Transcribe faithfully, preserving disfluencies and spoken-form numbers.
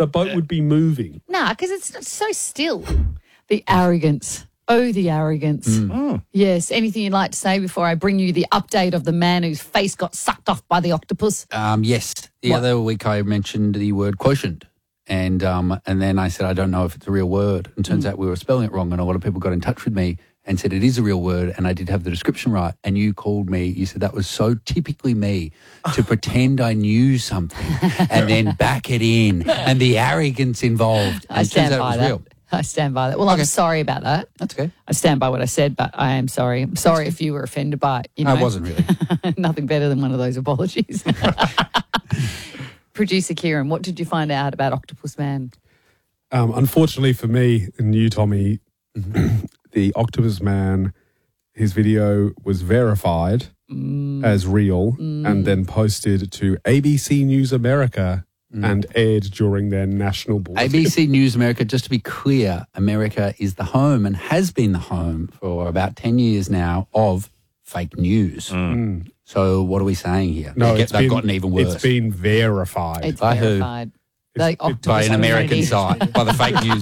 the boat would be moving. Nah, because it's so still. The arrogance. Oh, the arrogance. Mm. Oh. Yes. Anything you'd like to say before I bring you the update of the man whose face got sucked off by the octopus? Um, yes. The What? other week I mentioned the word quotient. And um, and then I said, I don't know if it's a real word. And turns Mm. out we were spelling it wrong, and a lot of people got in touch with me and said it is a real word, and I did have the description right. And you called me, you said that was so typically me to pretend I knew something and then back it in, and the arrogance involved. And I it stand turns out by it was that. real. I stand by that. Well, I'm sorry about that. That's okay. I stand by what I said, but I am sorry. I'm sorry if you were offended by it. You know? I wasn't really. Nothing better than one of those apologies. Producer Kieran, what did you find out about Octopus Man? Um, unfortunately for me and you, Tommy, the Octopus Man, his video was verified mm. as real mm. and then posted to A B C News America mm. and aired during their national bulletin. A B C News America, just to be clear, America is the home and has been the home for about ten years now of fake news. Mm. So what are we saying here? No, They get, it's they've been, gotten even worse. It's been verified. It's By who? verified. It's- The it- Octopus By an American community. site, by the fake news